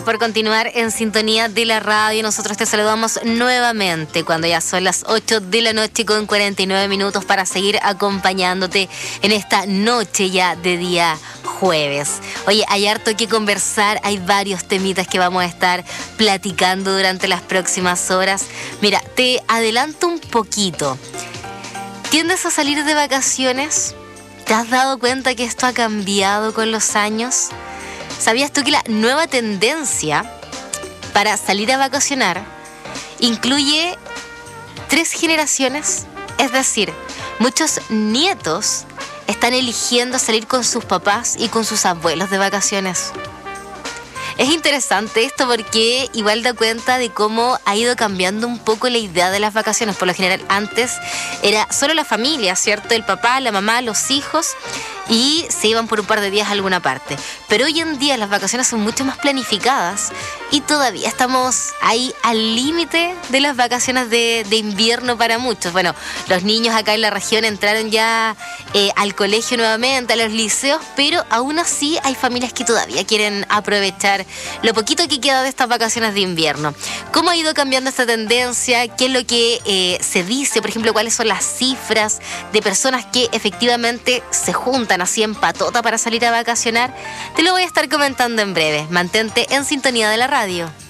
por continuar en sintonía de la radio. Nosotros te saludamos nuevamente cuando ya son las 8 de la noche con 49 minutos para seguir acompañándote en esta noche ya de día jueves. Oye, hay harto que conversar, hay varios temitas que vamos a estar platicando durante las próximas horas. Mira, te adelanto un poquito. ¿Tiendes a salir de vacaciones? ¿Te has dado cuenta que esto ha cambiado con los años? ¿Sabías tú que la nueva tendencia para salir a vacacionar incluye 3 generaciones? Es decir, muchos nietos están eligiendo salir con sus papás y con sus abuelos de vacaciones. Es interesante esto porque igual da cuenta de cómo ha ido cambiando un poco la idea de las vacaciones. Por lo general, antes era solo la familia, ¿cierto? El papá, la mamá, los hijos, y se iban por un par de días a alguna parte. Pero hoy en día las vacaciones son mucho más planificadas y todavía estamos ahí al límite de las vacaciones de invierno para muchos. Bueno, los niños acá en la región entraron ya al colegio nuevamente, a los liceos, pero aún así hay familias que todavía quieren aprovechar lo poquito que queda de estas vacaciones de invierno. ¿Cómo ha ido cambiando esta tendencia? ¿Qué es lo que se dice? Por ejemplo, ¿cuáles son las cifras de personas que efectivamente se juntan así en patota para salir a vacacionar? Te lo voy a estar comentando en breve. Mantente en sintonía de la radio.